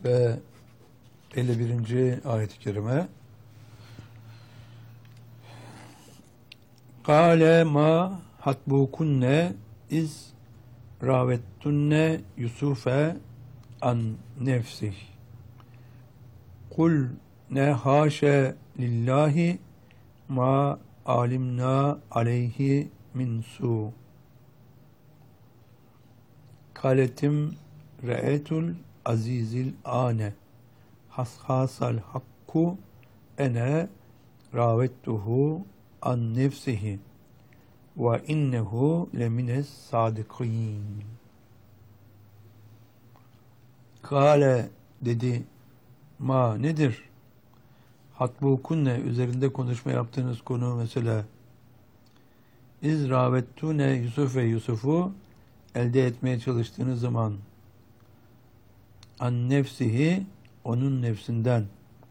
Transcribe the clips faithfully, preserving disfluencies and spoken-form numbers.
ve elli birinci ayet-i kerime. Kâle ma hatbukunne iz ravettunne Yusufe an nefsih. Kul ne haşe lillahi ma alimna aleyhi min su. Kaletim re'etul azizil ane hashasal hakku ene ravettuhu an nefsihi ve innehu lemines sadikin. Kale dedi, ma nedir? Hatbukunne üzerinde konuşma yaptığınız konu mesela. İz ravettune Yusuf ve Yusuf'u elde etmeye çalıştığınız zaman an nefsihi onun nefsinden.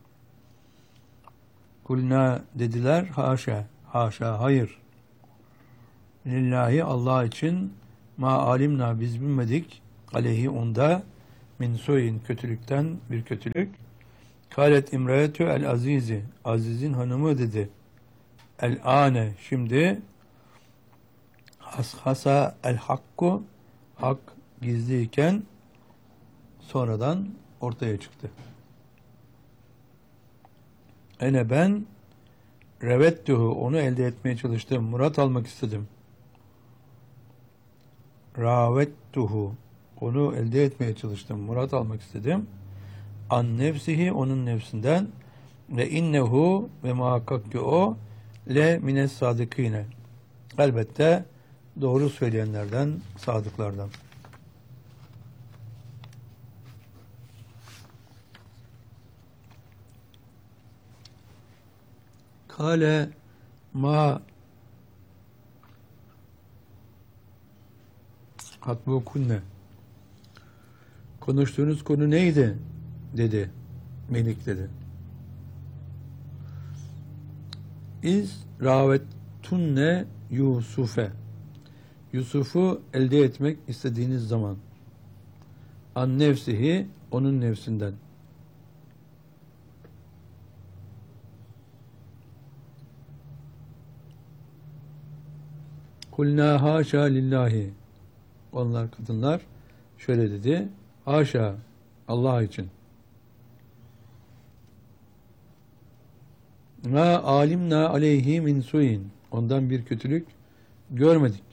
Kulna dediler haşa, haşa, hayır. Lillahi Allah için ma alimna biz bilmedik aleyhi onda min suyin kötülükten bir kötülük. Kalet imraetü el azizi azizin hanımı dedi. El ane şimdi has hasa el hakku hak gizliyken sonradan ortaya çıktı. Ene ben revettuhu onu elde etmeye çalıştım. Murat almak istedim. Ravettuhu onu elde etmeye çalıştım. Murat almak istedim. An nefsihi onun nefsinden ve innehu ve muhakkak ki o le mines sadıkine elbette doğru söyleyenlerden, sadıklardan. Kale ma hatbukunne konuştuğunuz konu neydi? Dedi. Melik dedi. İz ravettunne Yusufe Yusuf'u elde etmek istediğiniz zaman an nefsihi onun nefsinden. Kulna haşa lillahi onlar kadınlar şöyle dedi. Haşa Allah için. Ma alimna aleyhi min suin ondan bir kötülük görmedik.